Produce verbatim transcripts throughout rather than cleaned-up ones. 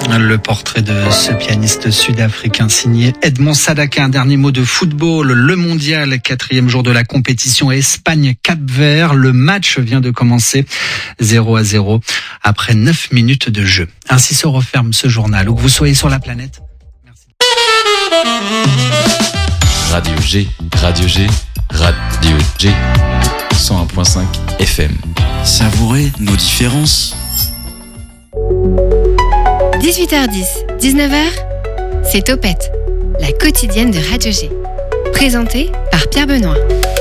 Le portrait de ce pianiste sud-africain signé Edmond Sadaka. Un dernier mot de football. Le mondial, quatrième jour de la compétition, Espagne-Cap-Vert. Le match vient de commencer zéro à zéro après neuf minutes de jeu. Ainsi se referme ce journal. Où que vous soyez sur la planète. Merci. Radio G, Radio G, Radio G, cent un virgule cinq F M. Savourez nos différences. dix-huit heures dix, dix-neuf heures, c'est Topette, la quotidienne de Radio G. Présentée par Pierre Benoît.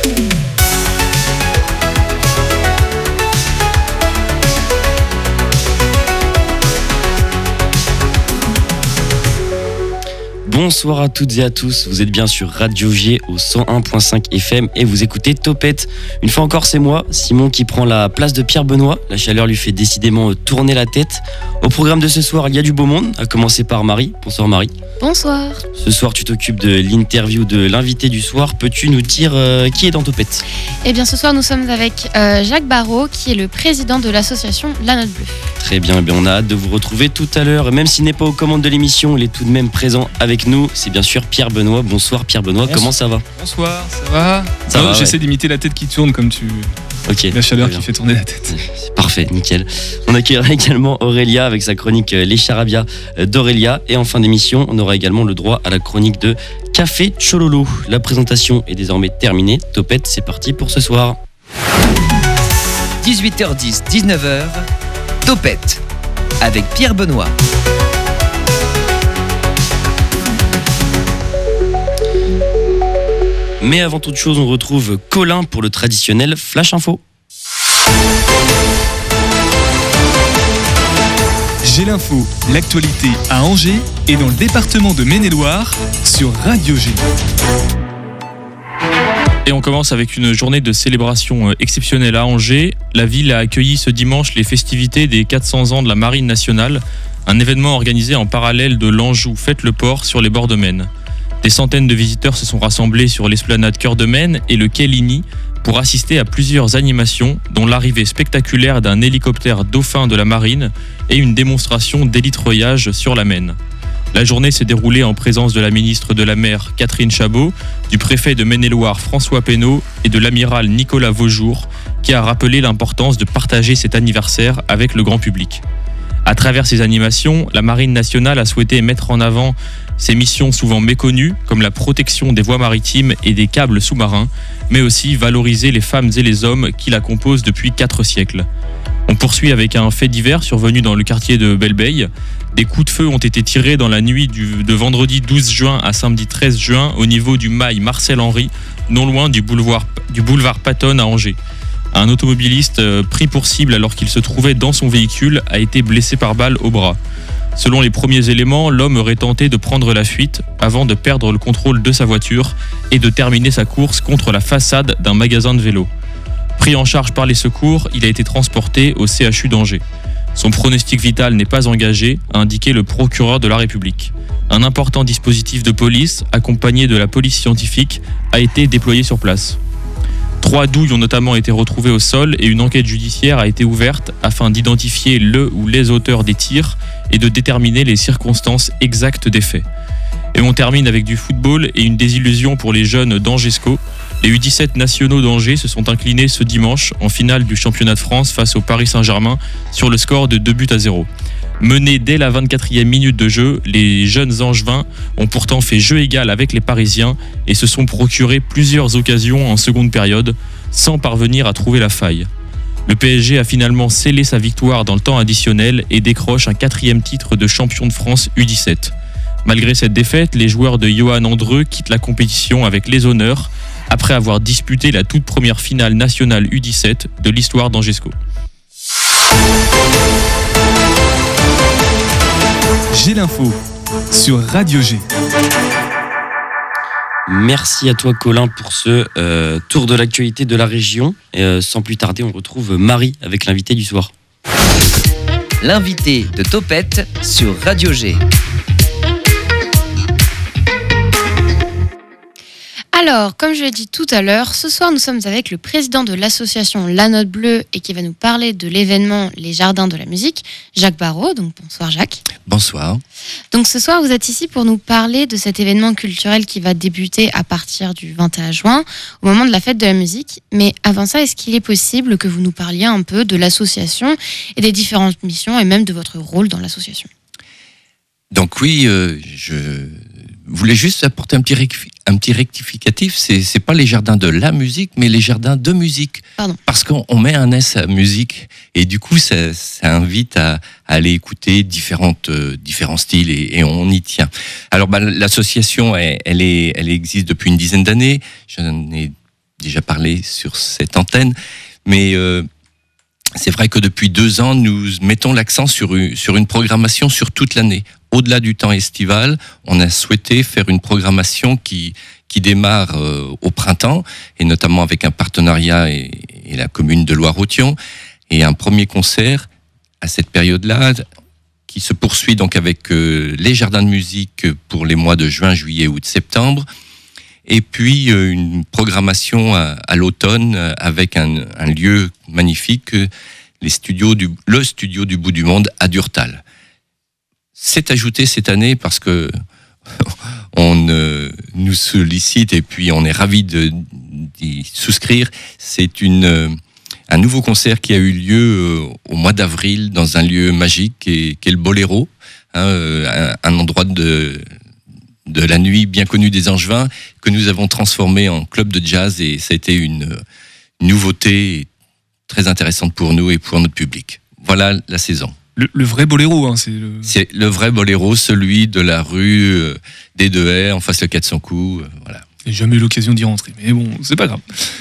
Bonsoir à toutes et à tous, vous êtes bien sur Radio G au cent un virgule cinq F M et vous écoutez Topette. Une fois encore, c'est moi, Simon, qui prend la place de Pierre Benoît. La chaleur lui fait décidément tourner la tête. Au programme de ce soir, il y a du beau monde, à commencer par Marie. Bonsoir Marie. Bonsoir. Ce soir, tu t'occupes de l'interview de l'invité du soir. Peux-tu nous dire euh, qui est dans Topette ? Eh bien, ce soir, nous sommes avec euh, Jacques Barrault, qui est le président de l'association La Note Bleue. Très bien, eh bien, on a hâte de vous retrouver tout à l'heure. Même s'il n'est pas aux commandes de l'émission, il est tout de même présent avec nous. C'est bien sûr Pierre Benoît. Bonsoir Pierre Benoît, Bonsoir. Comment ça va ? Bonsoir, ça va Ça non, va, J'essaie ouais. d'imiter la tête qui tourne comme tu... Ok. La chaleur qui fait tourner la tête. C'est parfait, nickel. On accueillera également Aurélia avec sa chronique Les Charabias d'Aurélia. Et en fin d'émission, on aura également le droit à la chronique de Café Chololo. La présentation est désormais terminée. Topette, c'est parti pour ce soir. dix-huit heures dix, dix-neuf heures, Topette avec Pierre Benoît. Mais avant toute chose, on retrouve Colin pour le traditionnel Flash Info. J'ai l'info, l'actualité à Angers et dans le département de Maine-et-Loire sur Radio G. Et on commence avec une journée de célébration exceptionnelle à Angers. La ville a accueilli ce dimanche les festivités des quatre cents ans de la Marine nationale, un événement organisé en parallèle de l'Anjou Fête le Port sur les bords de Maine. Des centaines de visiteurs se sont rassemblés sur l'esplanade Cœur de Maine et le quai Ligny pour assister à plusieurs animations, dont l'arrivée spectaculaire d'un hélicoptère dauphin de la marine et une démonstration d'hélitreuillage sur la Maine. La journée s'est déroulée en présence de la ministre de la Mer Catherine Chabot, du préfet de Maine-et-Loire François Pénaud et de l'amiral Nicolas Vaujour, qui a rappelé l'importance de partager cet anniversaire avec le grand public. À travers ces animations, la Marine nationale a souhaité mettre en avant ses missions souvent méconnues, comme la protection des voies maritimes et des câbles sous-marins, mais aussi valoriser les femmes et les hommes qui la composent depuis quatre siècles. On poursuit avec un fait divers survenu dans le quartier de Belle-Beille. Des coups de feu ont été tirés dans la nuit du, de vendredi douze juin à samedi treize juin au niveau du mail Marcel-Henry, non loin du boulevard, du boulevard Patton à Angers. Un automobiliste pris pour cible alors qu'il se trouvait dans son véhicule a été blessé par balle au bras. Selon les premiers éléments, l'homme aurait tenté de prendre la fuite avant de perdre le contrôle de sa voiture et de terminer sa course contre la façade d'un magasin de vélo. Pris en charge par les secours, il a été transporté au C H U d'Angers. Son pronostic vital n'est pas engagé, a indiqué le procureur de la République. Un important dispositif de police, accompagné de la police scientifique, a été déployé sur place. Trois douilles ont notamment été retrouvées au sol et une enquête judiciaire a été ouverte afin d'identifier le ou les auteurs des tirs et de déterminer les circonstances exactes des faits. Et on termine avec du football et une désillusion pour les jeunes d'Angesco. Les U dix-sept nationaux d'Angers se sont inclinés ce dimanche en finale du championnat de France face au Paris Saint-Germain sur le score de deux buts à zéro. Menés dès la vingt-quatrième minute de jeu, les jeunes Angevins ont pourtant fait jeu égal avec les Parisiens et se sont procuré plusieurs occasions en seconde période sans parvenir à trouver la faille. Le P S G a finalement scellé sa victoire dans le temps additionnel et décroche un quatrième titre de champion de France U dix-sept. Malgré cette défaite, les joueurs de Johan Andreu quittent la compétition avec les honneurs après avoir disputé la toute première finale nationale U dix-sept de l'histoire d'Angesco. J'ai l'info sur Radio G. Merci à toi Colin pour ce euh, tour de l'actualité de la région. Et, euh, sans plus tarder, on retrouve Marie avec l'invité du soir. L'invité de Topette sur Radio G. Alors, comme je l'ai dit tout à l'heure, ce soir nous sommes avec le président de l'association La Note Bleue et qui va nous parler de l'événement Les Jardins de la Musique, Jacques Barrault. Donc bonsoir Jacques. Bonsoir. Donc ce soir, vous êtes ici pour nous parler de cet événement culturel qui va débuter à partir du vingt et un juin, au moment de la fête de la musique. Mais avant ça, est-ce qu'il est possible que vous nous parliez un peu de l'association et des différentes missions et même de votre rôle dans l'association ? Donc oui, euh, je voulais juste apporter un petit, rectifi- un petit rectificatif. C'est, c'est pas les jardins de la musique, mais les jardins de musique. Pardon. Parce qu'on on met un S à musique et du coup, ça, ça invite à, à aller écouter différentes, euh, différents styles et, et on y tient. Alors, bah, l'association, elle, elle, est, elle existe depuis une dizaine d'années. J'en ai déjà parlé sur cette antenne, mais euh, c'est vrai que depuis deux ans, nous mettons l'accent sur une, sur une programmation sur toute l'année. Au-delà du temps estival, on a souhaité faire une programmation qui, qui démarre euh, au printemps, et notamment avec un partenariat et, et la commune de Loire-Othion, et un premier concert à cette période-là, qui se poursuit donc avec euh, les jardins de musique pour les mois de juin, juillet, août, septembre, et puis euh, une programmation à, à l'automne avec un, un lieu magnifique, les studios du, le studio du bout du monde à Durtal. C'est ajouté cette année parce que on euh, nous sollicite et puis on est ravis de, d'y souscrire. C'est une, un nouveau concert qui a eu lieu euh, au mois d'avril dans un lieu magique qui est, qui est le Boléro, hein, un, un endroit de, de la nuit bien connu des Angevins que nous avons transformé en club de jazz et ça a été une, une nouveauté très intéressante pour nous et pour notre public. Voilà la saison. Le, le vrai boléro, hein, c'est le... C'est le vrai boléro, celui de la rue euh, des Deux Haies, en face de quatre cents coups, euh, voilà. J'ai jamais eu l'occasion d'y rentrer, mais bon, c'est pas grave.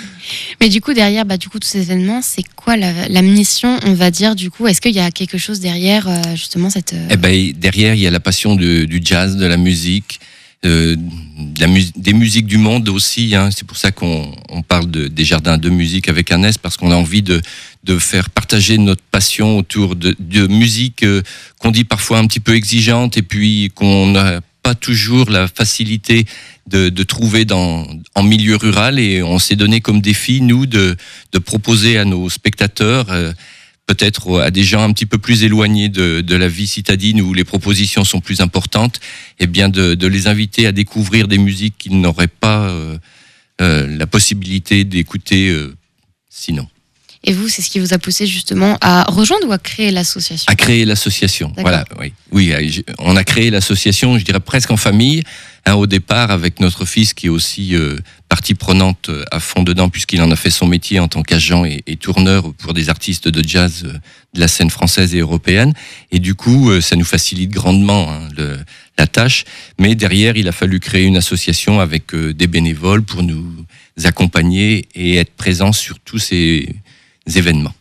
Mais du coup, derrière, bah, du coup, tous ces événements, c'est quoi la, la mission, on va dire, du coup ? Est-ce qu'il y a quelque chose derrière, euh, justement, cette... Euh... Eh ben, derrière, il y a la passion de, du jazz, de la musique, euh, de la mu- des musiques du monde aussi, hein. C'est pour ça qu'on on parle de, des jardins de musique avec un S, parce qu'on a envie de de faire partager notre passion autour de, de musique euh, qu'on dit parfois un petit peu exigeante et puis qu'on n'a pas toujours la facilité de, de trouver dans, en milieu rural, et on s'est donné comme défi, nous, de, de proposer à nos spectateurs, euh, peut-être à des gens un petit peu plus éloignés de, de la vie citadine où les propositions sont plus importantes, et bien de, de les inviter à découvrir des musiques qu'ils n'auraient pas euh, euh, la possibilité d'écouter euh, sinon. Et vous, c'est ce qui vous a poussé justement à rejoindre ou à créer l'association ? À créer l'association, D'accord. voilà. Oui, oui, on a créé l'association, je dirais presque en famille, hein, au départ avec notre fils qui est aussi euh, partie prenante à fond dedans puisqu'il en a fait son métier en tant qu'agent et, et tourneur pour des artistes de jazz euh, de la scène française et européenne. Et du coup, euh, ça nous facilite grandement hein, le, la tâche. Mais derrière, il a fallu créer une association avec euh, des bénévoles pour nous accompagner et être présents sur tous ces événements.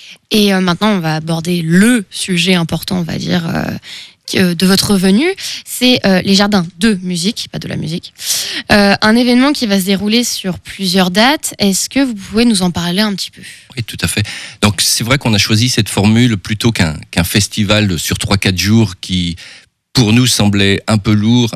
Et euh, maintenant, on va aborder le sujet important, on va dire, euh, de votre venue. C'est euh, les jardins de musique, pas de la musique. Euh, un événement qui va se dérouler sur plusieurs dates. Est-ce que vous pouvez nous en parler un petit peu ? Oui, tout à fait. Donc, c'est vrai qu'on a choisi cette formule plutôt qu'un, qu'un festival sur trois quatre jours qui, pour nous, semblait un peu lourd,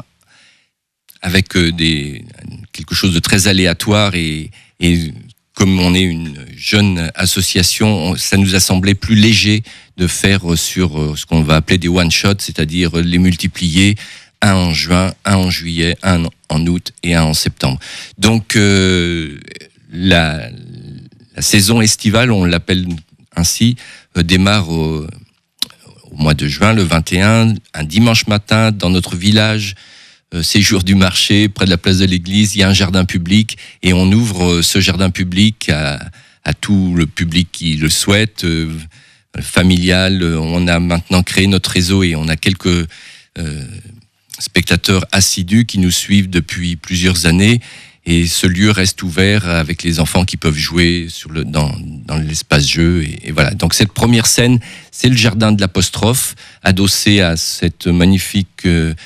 avec des, quelque chose de très aléatoire et, et comme on est une jeune association, ça nous a semblé plus léger de faire sur ce qu'on va appeler des one-shots, c'est-à-dire les multiplier, un en juin, un en juillet, un en août et un en septembre. Donc, euh, la, la saison estivale, on l'appelle ainsi, euh, démarre au, au mois de juin, le vingt et un, un dimanche matin, dans notre village, c'est jour du marché, près de la place de l'église, il y a un jardin public et on ouvre ce jardin public à, à tout le public qui le souhaite, euh, familial. On a maintenant créé notre réseau et on a quelques euh, spectateurs assidus qui nous suivent depuis plusieurs années et ce lieu reste ouvert avec les enfants qui peuvent jouer sur le, dans, dans l'espace jeu et, et voilà. Donc cette première scène, c'est le jardin de l'apostrophe, adossé à cette magnifique euh,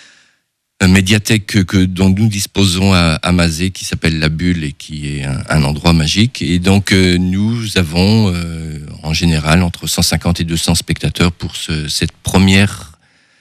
médiathèque que, que, dont nous disposons à, à Mazé, qui s'appelle La Bulle et qui est un, un endroit magique. Et donc, euh, nous avons euh, en général entre cent cinquante et deux cents spectateurs pour ce, cette première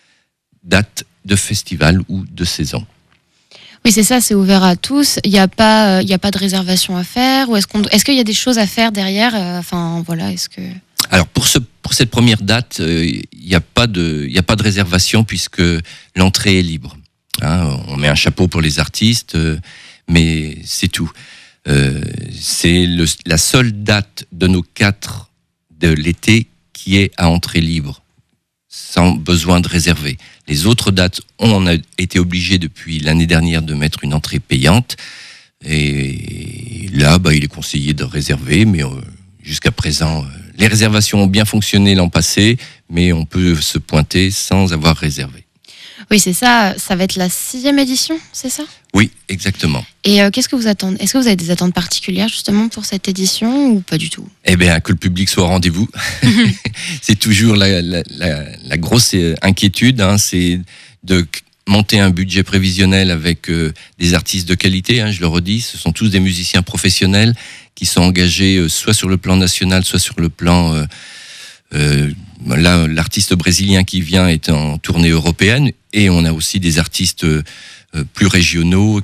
date de festival ou de saison. Oui, c'est ça, c'est ouvert à tous. Il n'y a pas, il y a pas de réservation à faire. Ou est-ce qu'on, est-ce qu'il y a des choses à faire derrière ? Enfin, voilà, est-ce que... Alors pour ce pour cette première date, il euh, n'y a pas de il y a pas de réservation puisque l'entrée est libre. Hein, on met un chapeau pour les artistes, euh, mais c'est tout. Euh, c'est le, la seule date de nos quatre de l'été qui est à entrée libre, sans besoin de réserver. Les autres dates, on a été obligé depuis l'année dernière de mettre une entrée payante. Et là, bah, il est conseillé de réserver, mais euh, jusqu'à présent, euh, les réservations ont bien fonctionné l'an passé, mais on peut se pointer sans avoir réservé. Oui, c'est ça. Ça va être la sixième édition, c'est ça ? Oui, exactement. Et euh, qu'est-ce que vous attendez ? Est-ce que vous avez des attentes particulières justement pour cette édition ou pas du tout ? Eh bien, que le public soit au rendez-vous. C'est toujours la, la, la, la grosse inquiétude, hein, c'est de monter un budget prévisionnel avec euh, des artistes de qualité, hein, je le redis, ce sont tous des musiciens professionnels qui sont engagés euh, soit sur le plan national, soit sur le plan... Euh, euh, là, l'artiste brésilien qui vient est en tournée européenne, et on a aussi des artistes euh, plus régionaux